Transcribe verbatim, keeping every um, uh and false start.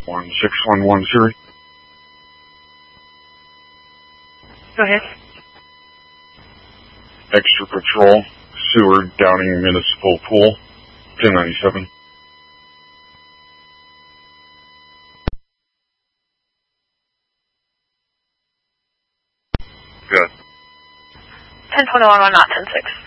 one six one one Siri. Go ahead. Extra Patrol, Sewer, Downing Municipal Pool, ten ninety-seven. Good. ten twenty-one, not ten six.